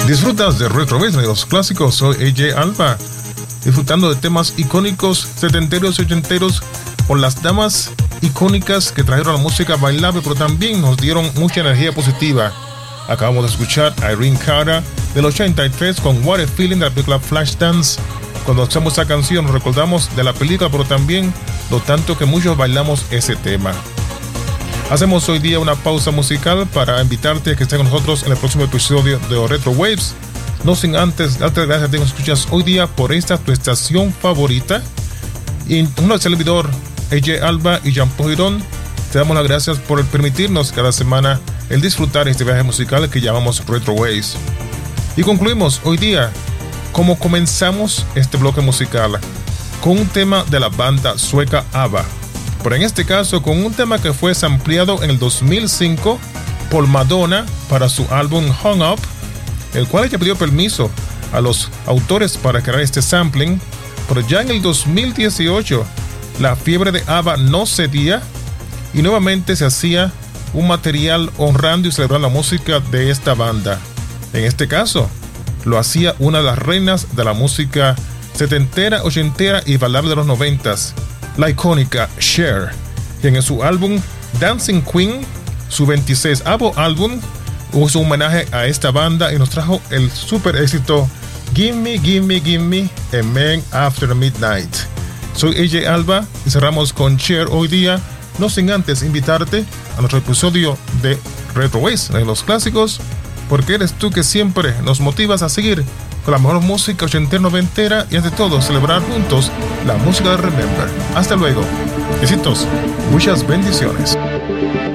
Disfrutas de Retro Waves, de los clásicos. Soy AJ Alba, disfrutando de temas icónicos, setenteros y ochenteros, con las damas icónicas que trajeron la música bailable, pero también nos dieron mucha energía positiva. Acabamos de escuchar a Irene Cara del 83 con What a Feeling de la película Flashdance. Cuando escuchamos esa canción nos recordamos de la película, pero también lo tanto que muchos bailamos ese tema. Hacemos hoy día una pausa musical para invitarte a que estés con nosotros en el próximo episodio de Retro Waves. No sin antes darte gracias a ti que nos escuchas hoy día por esta tu estación favorita. Y uno del servidor AJ Alba y Jean-Paul Girón, te damos las gracias por permitirnos cada semana el disfrutar este viaje musical que llamamos Retro Waves. Y concluimos hoy día como comenzamos este bloque musical, con un tema de la banda sueca ABBA, pero en este caso con un tema que fue sampleado en el 2005 por Madonna para su álbum Hung Up, el cual ella pidió permiso a los autores para crear este sampling, pero ya en el 2018 la fiebre de ABBA no cedía y nuevamente se hacía un material honrando y celebrando la música de esta banda. En este caso lo hacía una de las reinas de la música setentera, ochentera y bailable de los 90s, la icónica Cher, quien en su álbum Dancing Queen, su 26º álbum, hizo un homenaje a esta banda y nos trajo el super éxito Gimme, Gimme, Gimme, a Man After Midnight. Soy AJ Alba y cerramos con Cher hoy día, no sin antes invitarte a nuestro episodio de Retro Waves, de los clásicos, porque eres tú que siempre nos motivas a seguir con la mejor música ochentera, noventera y ante todo celebrar juntos la música de Remember. Hasta luego. Besitos. Muchas bendiciones.